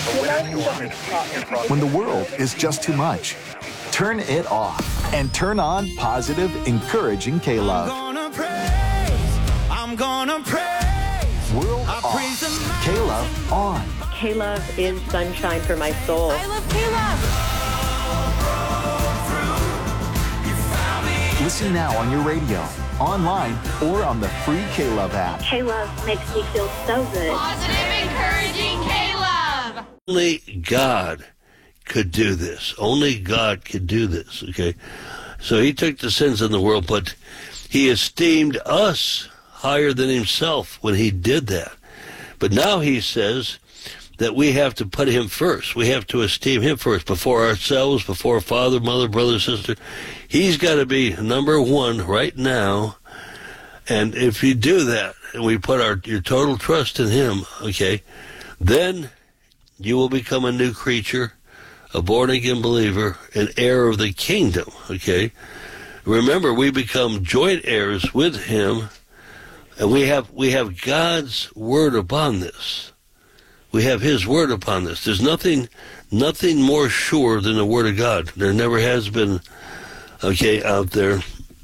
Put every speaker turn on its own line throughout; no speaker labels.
When the world is just too much, turn it off and turn on positive, encouraging K-Love.
I'm gonna praise.
World off. K-Love on.
K-Love is sunshine for my soul.
I love K-Love.
Listen now on your radio, online, or on the free K-Love app.
K-Love makes me feel so good.
Positive, encouraging K-Love.
Only God could do this. Only God could do this, okay? So he took the sins in the world, but he esteemed us higher than himself when he did that. But now he says that we have to put him first. We have to esteem him first, before ourselves, before father, mother, brother, sister. He's got to be number one right now. And if you do that, and we put your total trust in him, okay, then you will become a new creature, a born-again believer, an heir of the kingdom, okay? Remember, we become joint heirs with him, and we have God's word upon this. We have his word upon this. There's nothing more sure than the word of God. There never has been, okay, out there.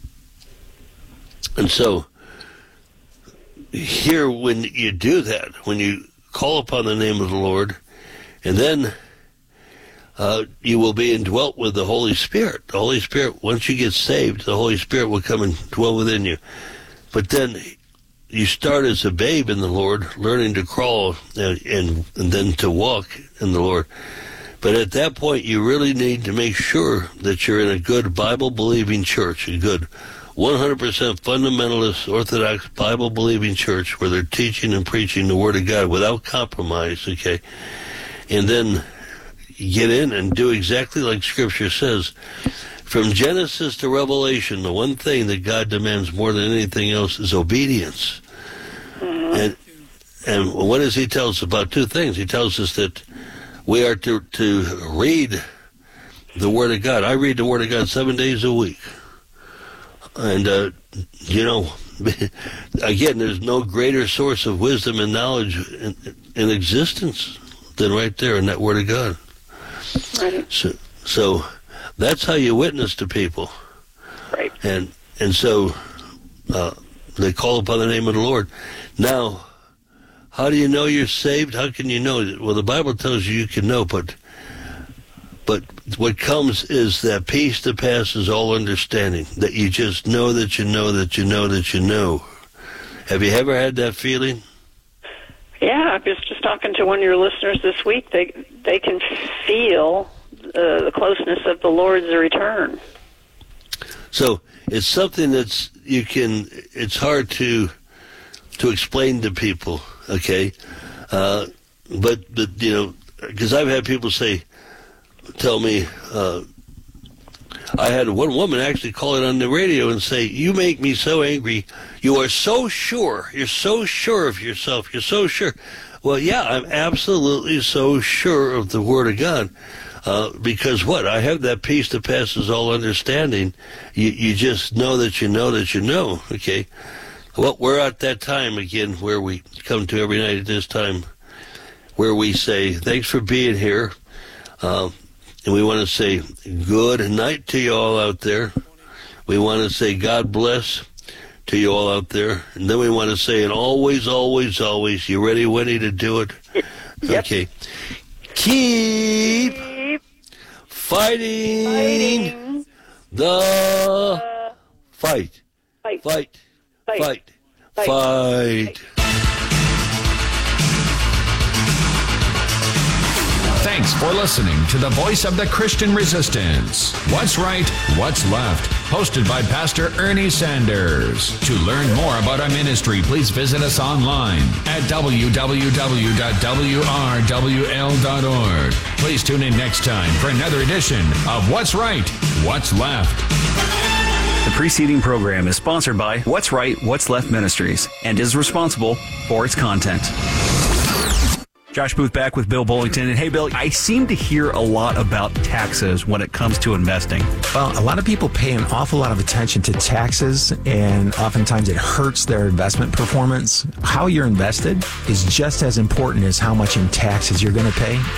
And so, here, when you do that, when you call upon the name of the Lord, and then you will be indwelt with the Holy Spirit. The Holy Spirit, once you get saved, the Holy Spirit will come and dwell within you. But then you start as a babe in the Lord, learning to crawl and then to walk in the Lord. But at that point, you really need to make sure that you're in a good Bible-believing church, a good 100% fundamentalist, Orthodox, Bible-believing church where they're teaching and preaching the Word of God without compromise, okay? And then get in and do exactly like Scripture says. From Genesis to Revelation, the one thing that God demands more than anything else is obedience. And what does he tell us about? Two things. He tells us that we are to read the Word of God. I read the Word of God 7 days a week. And, again, there's no greater source of wisdom and knowledge in existence than right there in that Word of God.
Right.
So that's how you witness to people.
Right.
And so they call upon the name of the Lord. Now, how do you know you're saved? How can you know? Well, the Bible tells you can know, but what comes is that peace that passes all understanding, that you just know that you know that you know that you know. Have you ever had that feeling?
Yeah, I was just talking to one of your listeners this week. They can feel the closeness of the Lord's return.
So it's something it's hard to explain to people, okay? But because I've had people tell me, I had one woman actually call it on the radio and say, "You make me so angry. You are so sure. You're so sure of yourself. You're so sure." Well, yeah, I'm absolutely so sure of the Word of God. Because what? I have that peace that passes all understanding. You just know that you know that you know, okay? Well, we're at that time again where we come to every night at this time where we say, thanks for being here. And we want to say good night to you all out there. We want to say God bless to you all out there. And then we want to say, and always, always, always, you ready, Winnie, to do it?
Yep.
Okay. Keep fighting the fight. Fight.
Thanks for listening to the Voice of the Christian Resistance. What's Right, What's Left? Hosted by Pastor Ernie Sanders. To learn more about our ministry, please visit us online at www.wrwl.org. Please tune in next time for another edition of What's Right, What's Left.
The preceding program is sponsored by What's Right, What's Left Ministries and is responsible for its content. Josh Booth back with Bill Bullington. And hey, Bill, I seem to hear a lot about taxes when it comes to investing.
Well, a lot of people pay an awful lot of attention to taxes, and oftentimes it hurts their investment performance. How you're invested is just as important as how much in taxes you're going to pay.